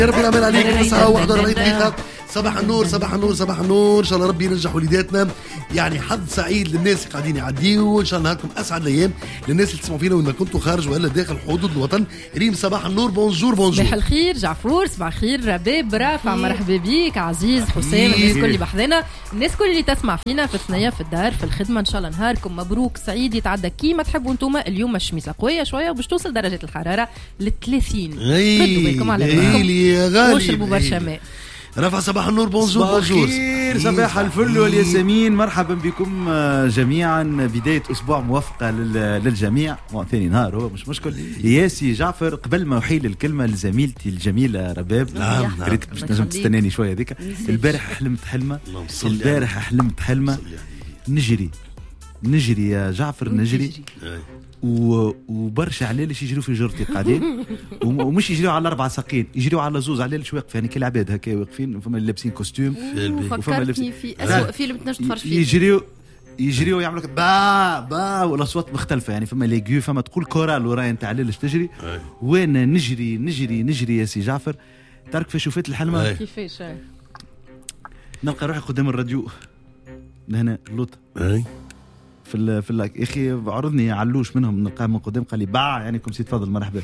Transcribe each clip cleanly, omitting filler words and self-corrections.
يا رب العمل عليك 9:41 دقيقة. صباح النور صباح النور صباح النور. ان شاء الله ربي ينجح وليداتنا. يعني حظ سعيد للناس اللي قاعدين يعديوا، وان شاء الله نهاركم اسعد الايام للناس اللي تسمعوا فينا وإن كنتوا خارج ولا داخل حدود الوطن. ريم صباح النور. بونجور بونجور. صباح الخير جعفور. صباح الخير رباب رافع. مرحبا بيك عزيز حسام. الناس كل اللي بحذنا، الناس كل اللي تسمع فينا في الثنيه في الدار في الخدمه. ان شاء الله نهاركم مبروك سعيد يتعدى كيما تحبوا انتوما. اليوم الشميسه قويه شويه وباش توصل درجه الحراره ل 30. ردوا بالكم على بالكم واشربوا برشا ماء. رفع صباح النور. بونجور بونجور. صباح الفل والياسمين. مرحبا بكم جميعا. بداية أسبوع موفقة للجميع. ثاني نهار هو مش مشكل. ياسي جعفر، قبل ما أحيل الكلمة لزميلتي الجميلة رباب، نعم ريت باش تنجم تستناني شوية ذيك. البارح حلمت حلمة نجري يا جعفر نجري وبرشا علالش يجريوا في جرتي قاعدين ومش يجريوا على 4 ساقين، يجريوا على زوز علالش واقف يعني كالعباد هكا واقفين، فما لابسين كوستيم وفما لابسين في أسوأ فيلم تنجم تفرج فيه. يجريوا يعملوا با والاصوات مختلفه يعني، فما ليغيو فما تقول كورال وراي نتاع علالش تجري وانا نجري يا سي جعفر. تعرف كيفاش شوفت الحلمه؟ كيفاش نلقى روحي قدام الراديو هنا لوط في اخي عرضني علوش منهم نلقاه من قدام قال لي باع يعني كم سي تفضل مرحبا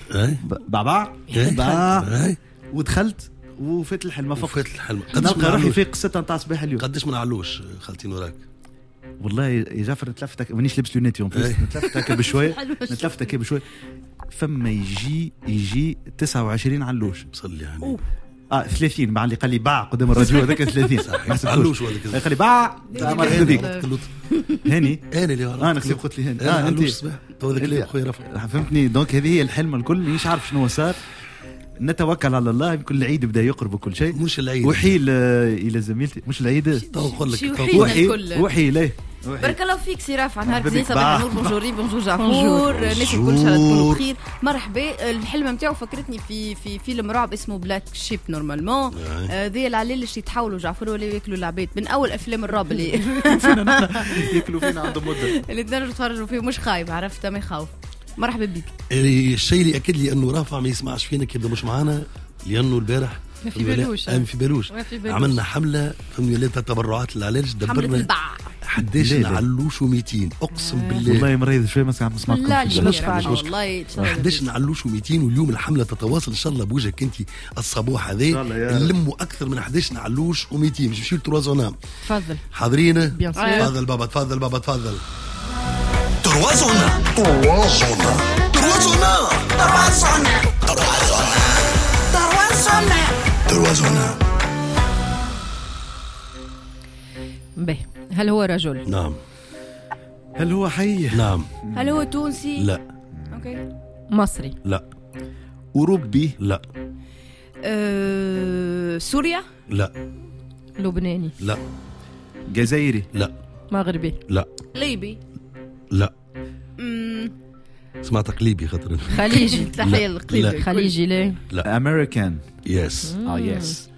باع ودخلت وفات الحلمه فقط. نلقى روحي في قصه نتاع صباح اليوم. قداش من علوش خالتي نوراك؟ والله يا جعفر نتلفتك مانيش لابس لونيتي نتلفتك بشويه فما يجي 29 علوش. صلي يعني 30 مع اللي قال لي باع قدام الراديو هذاك 30 علوش ولا كذا قال لي باع مرحبا بك هاني اللي انا قلت لي هاني انت تو ذاك اللي خويا رفع فهمتني. دونك هذه هي الحلمه الكل مانيش عارف شنو صار. نتوكل على الله. يمكن العيد بدا يقرب وكل شيء. مش العيد وحيل الى زميلتي مش العيد تو نقول لك وحيل بارك الله فيك سي رافع. نهارك زين. صباح النور. بونجوري بونجور جعفور. الناس الكل ان شاء الله تكونوا بخير. مرحبا. الحلمه نتاعو فكرتني في فيلم رعب اسمه بلاك شيب نورمالمون. ذي العليل اللي يتحولوا جعفر ولا ياكلوا العباد من اول افلام الرعب اللي ياكلوا فينا عندهم مده اللي تنجموا تفرجوا فيه. مش خايب عرفت ما يخاف. مرحبا بك. الشيء اللي اكد لي انه رافع ما يسمعش فينا كيبدا مش معانا لانه البارح ما في بالوش عملنا حمله فهمني ليله تبرعات للعلاج. دبرنا 11 علوش و200 اقسم بالله. والله مريض شوي ما سمعتكم. لا والله 11 علوش و200 واليوم الحمله تتواصل ان شاء الله بوجهك انت الصباح هذا نلموا اكثر من 11 علوش و200 باش نمشيو لتروازونا. تفضل حاضرين. تفضل بابا تفضل. تروازونا به. هل هو رجل؟ نعم. هل هو حي؟ نعم. هل هو تونسي؟ لا. اوكي. مصري؟ لا. أوروبي؟ لا. سوريا؟ لا. لبناني؟ لا. جزائري؟ لا. مغربي؟ لا. ليبي؟ لا. سمعتك ليبي خاطر خليجي؟ تحية القليبي. خليجي ليه؟ لا. أمريكان؟ يس. يس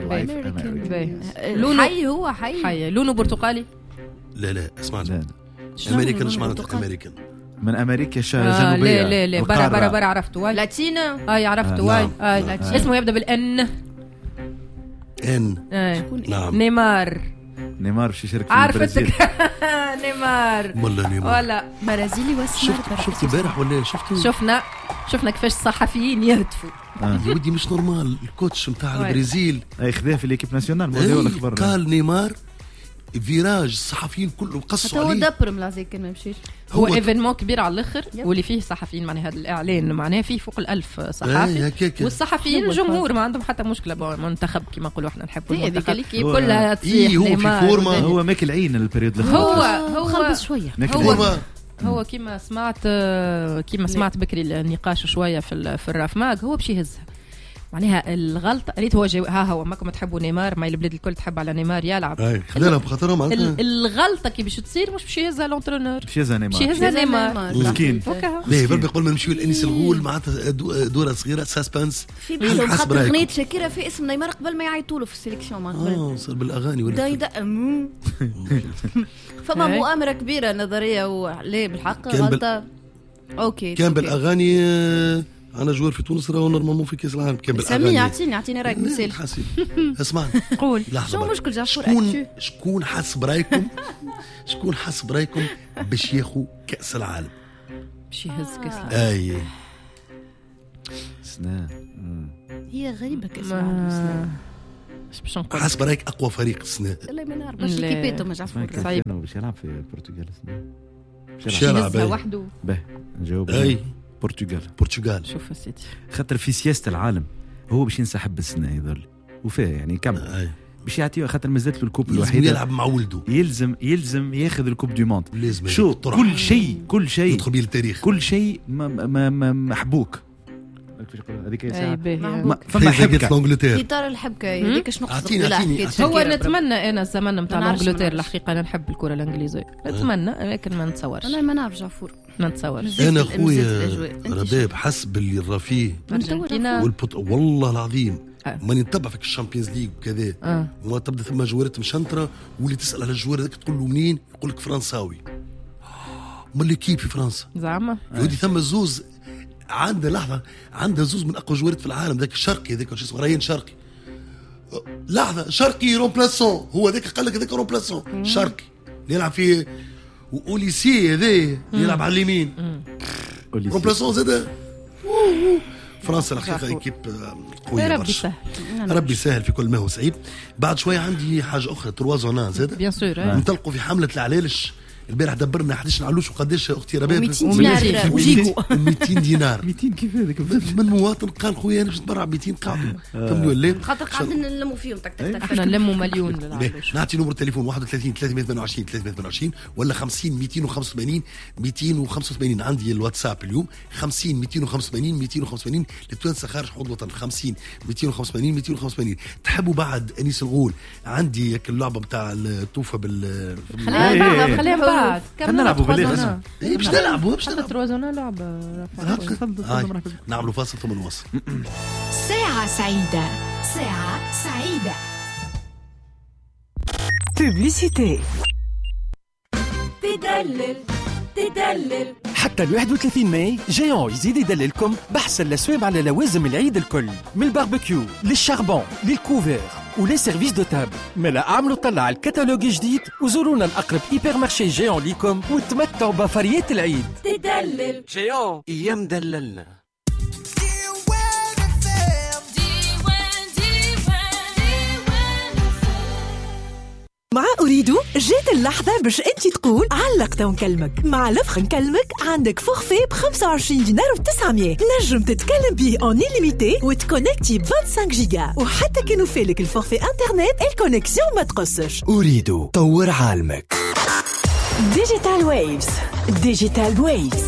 لونه حي. هو حي. لونه برتقالي؟ لا اسمع امريكان. ايش معناته امريكان؟ من امريكا جنوبيه. لا برا عرفته واي. لاتينا. عرفته واي. اسمه يبدا بالان. نعم. نيمار باش يشارك في عرفتك. نيمار ولا برازيلي واسمر. شفت البارح ولا شفنا كيفاش الصحفيين يهتفوا. يا ودي مش نورمال. الكوتش نتاع البرازيل خذاه في ليكيب ناسيونال موضوع الاخبار قال نيمار فيراج. الصحفيين كلهم قصوا عليه. هو دبر ملازيك كان ما مشيش. هو ايفينمون كبير على الاخر واللي فيه صحفيين. معناها هذا الاعلان معناها فيه فوق 1000 صحفي. والصحفيين الجمهور ما عندهم حتى مشكله. منتخب كما نقولوا احنا نحبوا المنتخب كلها تصيح. هو في فورمه. هو ماكل عين البريود هو خلص شويه. هو كما سمعت بكري النقاش شويه في الراف ماغ. هو باش يهزها معناها الغلطه ريت هو هو ماكم تحبوا نيمار. ما البلاد الكل تحب على نيمار يلعب. خلينا بخاطرهم الغلطه كي باش تصير مش باش يهزها لونترونور. باش يهزها نيمار مسكين. ليه بربي قبل ما نمشيو لانيس الغول معناتها دوره صغيره ساسبنس في بالو خاطر اغنيه شاكيرا في اسم نيمار قبل ما يعيطوا له في السيليكسيون معناتها صار بالاغاني ولا فما مؤامره كبيره نظريه. وليه بالحق غلطه. اوكي كان بالاغاني انا جوار في تونس راهو نورمالمون في كاس العالم كان سامي اعطيني رايك مثال. اسمعني قول شو مشكل جعفر؟ شكون حس برايكم باش ياخذ كاس العالم؟ باش يهز كاس العالم. اي سنة هي غريبه كاس العالم. باش نقول حس برايك اقوى فريق السنه؟ لا ما نعرف باش كيباتهم جعفر. صعيب باش يلعب في البرتغال السنة. باش يلعب وحده. باهي نجاوب. اي برتغال. شوف سيدي خاطر في سياسة العالم هو باش ينسحب السنة يظل وفيه يعني كمل باش يعطيه خاطر مازالت له الكوب الوحيدة يلعب مع ولده. يلزم ياخذ الكوب دو موند. شو كل شيء يدخل بيه التاريخ. كل شيء محبوك هذيك ساعة فما حبكة في اطار الحبكة هذيك شنو قصدك؟ هو نتمنى انا الزمن نتاع انجلترا الحقيقة انا نحب الكرة الانجليزية نتمنى لكن ما نتصورش. انا ما نعرف جعفر ما نتصورش. انا خويا رباب حسب اللي رافيه والله العظيم ماني نتبع فيك الشامبيونز ليج وكذا وما تبدا ثم جوارات مشنطره واللي تسال على الجوار هذاك تقول له منين يقول لك فرنساوي من ليكيب في فرنسا زعما يودي ثم زوز عنده زوز من اقوى جوارات في العالم ذاك الشرقي هذاك شو اسمه ريان شرقي لحظه شرقي رومبلاسون هو ذاك قال لك ذاك رومبلاسون شرقي اللي يلعب في اوليسي هذا يلعب على اليمين رومبلاسون زاد فرنسا الحقيقه ايكيب قويه برشا. ربي سهل في كل ما هو صعيب. بعد شويه عندي حاجه اخرى تروازونا زاد بيان سور ننطلقوا في حمله العلالش. البارح دبرنا 11 علوش وقداش اختي رباب 200 دينار وجيجو 200 دينار 200 كيف هذاك من مواطن قال خويا انا باش نتبرع 200 قاعدوا كملوا الليل خاطر قاعدين نلموا فيهم احنا نلموا مليون للعلوش. نعطي نمر التليفون 31 328 328 ولا 50 285 285. عندي الواتساب اليوم 50 285 285 للتوانسه خارج حدود الوطن 50 285 285. تحبوا بعد انيس الغول عندي اللعبه نتاع الطوفه خليها خلينا نلعبوا بالله باش نلعبوا تروازونا لعبة نعملوا فاصل ثم نواصل. ساعة سعيدة بوبليسيتي تدلل حتى 31 ماي جيون يزيد يدللكم بحث الأسواب على لوازم العيد الكل من الباربيكيو للشاربون للكوفير ولي سيرفيس دو تاب. ملا اعملوا طلع الكتالوج جديد وزورونا الأقرب هيبر مارشي جيون ليكم وتمتعوا بفريات العيد. تدلل جيون ايام دللنا. مع أريد جات اللحظة باش أنت تقول علقت ونكلمك. مع لفخ نكلمك عندك فورفي ب25 دينار و900 نجم تتكلم بيه اون إليميتي وتكونكتي ب 25 جيجا وحتى كي نوفيلك الفورفي انترنت الكونكسيون ما تقصش. أريد طور عالمك. ديجيتال ويفز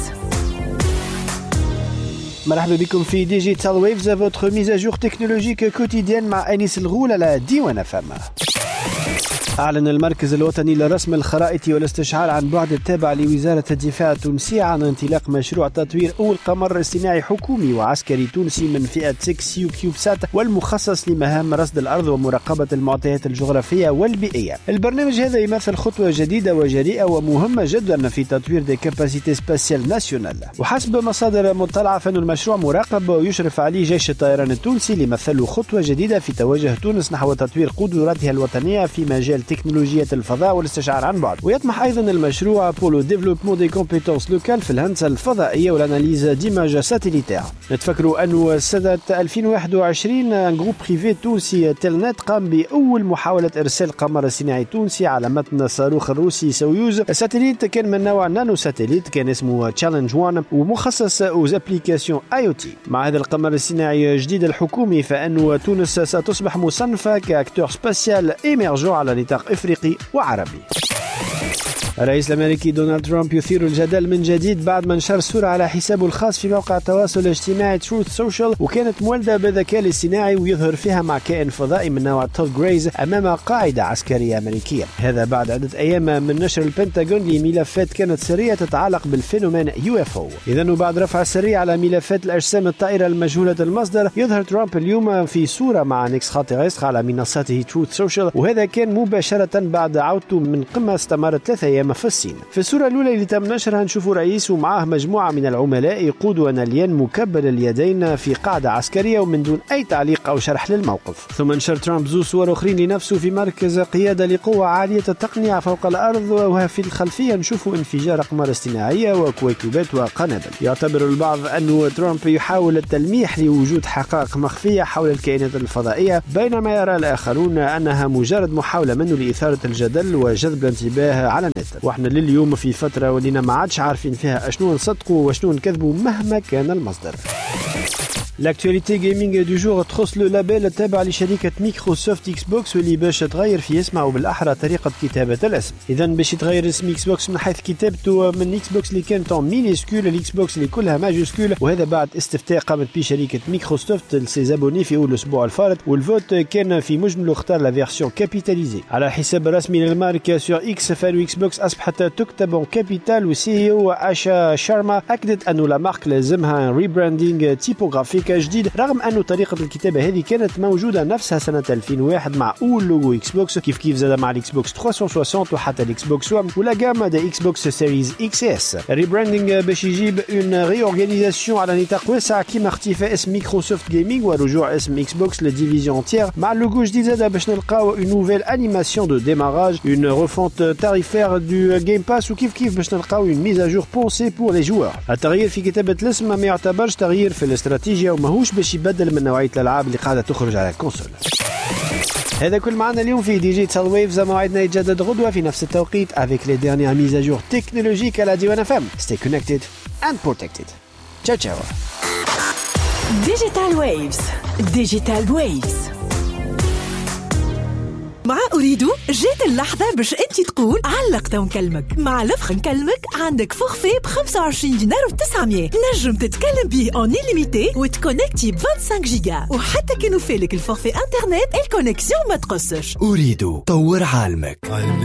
مرحبا بكم في ديجيتال ويفز votre mise à jour technologique quotidienne مع أنيس الغول على ديوان فما. أعلن المركز الوطني لرسم الخرائط والاستشعار عن بعد التابع لوزارة الدفاع التونسية عن انطلاق مشروع تطوير أول قمر اصطناعي حكومي وعسكري تونسي من فئة 6 كيوب سات والمخصص لمهام رصد الأرض ومراقبة المعطيات الجغرافية والبيئية. البرنامج هذا يمثل خطوة جديدة وجريئة ومهمة جدا في تطوير دي كاباسيتي سباسيال ناسيونال. وحسب مصادر مطلعة فإن المشروع مراقب ويشرف عليه جيش الطيران التونسي ليمثل خطوة جديدة في توجه تونس نحو تطوير قدراتها الوطنية في مجال تكنولوجيا الفضاء والاستشعار عن بعد. ويطمح أيضا المشروع بولو ديفلوبمون دي كومبيتونس لوكال في الهندسة الفضائية والاناليز ديماج ساتيليتير. نتفكروا أنه سنة 2021 جروب بريفي تونسي تيلنت قام بأول محاولة إرسال قمر صناعي تونسي على متن الصاروخ الروسي سويوز. الساتيليت كان من نوع نانو ساتيليت كان اسمه تشالنج 1 ومخصص أوز أبليكاسيون IoT. مع هذا القمر الصناعي الجديد الحكومي فإنه تونس ستصبح مصنفة كأكتور سباسيال إيميرجون على نطاق إفريقي وعربي. الرئيس الأمريكي دونالد ترامب يثير الجدل من جديد بعد ما نشر صورة على حسابه الخاص في موقع التواصل الاجتماعي تروث سوشيال وكانت مولدة بالذكاء الاصطناعي ويظهر فيها مع كائن فضائي من نوع تود جريز أمام قاعدة عسكرية أمريكية. هذا بعد عدة أيام من نشر البنتاغون لملفات كانت سرية تتعلق بالفينومين UFO. إذن وبعد رفع السرية على ملفات الأجسام الطائرة المجهولة المصدر يظهر ترامب اليوم في صورة مع نيكس خاطئ على منصته تروث سوشيال وهذا كان مباشرة بعد عودته من قمة استمرت 3 أيام القيامة في الصين. في الصورة الأولى اللي تم نشرها نشوفوا رئيس ومعاه مجموعة من العملاء يقودوا أن الين مكبل اليدين في قاعدة عسكرية ومن دون أي تعليق أو شرح للموقف. ثم نشر ترامب زو صور أخرين لنفسه في مركز قيادة لقوة عالية التقنية فوق الأرض، وفي الخلفية نشوفوا انفجار أقمار اصطناعية وكويكبات وقنابل. يعتبر البعض أن ترامب يحاول التلميح لوجود حقائق مخفية حول الكائنات الفضائية، بينما يرى الآخرون أنها مجرد محاولة منه لإثارة الجدل وجذب الانتباه على النت. واحنا لليوم في فترة ولينا ما عادش عارفين فيها اشنو نصدقوا واشنو نكذبوا مهما كان المصدر. لاكتواليتي جيمنج دو جور تخص لو لابيل التابع لشركة مايكروسوفت اكس بوكس واللي باش تغير في اسمه وبالاحرى طريقة كتابة الاسم. اذا باش يتغير اسم اكس بوكس من حيث كتابته من اكس بوكس اللي كانت مينيسكول الاكس بوكس اللي كلها ماجوسكول، وهذا بعد استفتاء قامت به شركة مايكروسوفت لسيزابوني في اول الاسبوع الفارط، والفوت كان في مجمله اختار لا فيرسيون كابيتاليزي. على الحساب الرسمي للماركة سور اكس فالو اكس بوكس اصبحت تكتب كابيتال، وسي او آشا شارما اكدت انه لا مارك لازمها ريبراندينغ تيبوغرافيك جديد، رغم أن طريقة الكتابة هذه كانت موجودة نفسها سنة 2001 مع أول لوجو إكس بوكس، كيف زاد مع الإكس بوكس 360 وحتى الإكس بوكس 1 ولا جاما دا إكس بوكس سيريز إكس إس. الريبراندينغ باش يجيب اون ريورغانيزاسيون على نطاق واسع كيما اختفاء اسم مايكروسوفت جيمنج ورجوع اسم إكس بوكس لديفيزيون تير، مع اللوجو جديد زاد باش نلقاو اون نوفيل انيماسيون دو ديماراج، اون ريفونت تاريفير دو جيم باس، وكيف باش نلقاو اون ميزاجور بونسي بور لي جوار. التغيير في كتابة الاسم ما يعتبرش تغيير في الاستراتيجية وماهوش باش يبدل من نوعية الألعاب اللي قاعدة تخرج على الكونسول. هذا كل معنا اليوم في ديجيتال ويفز، موعدنا يتجدد غدوة في نفس التوقيت avec les dernières mises à jour technologiques à la Diwan FM. Stay connected and protected. Ciao ciao. Digital Waves. Digital Waves. مع أريد جات اللحظة باش أنت تقول علقت ونكلمك. مع لفخ نكلمك عندك فورفي ب$25.900 نجم تتكلم بيه اون illimité وتكونكتي ب25 جيجا، وحتى كانوا فالك الفورفي انترنت الكونكسيون ما تقصش. أريد طور عالمك.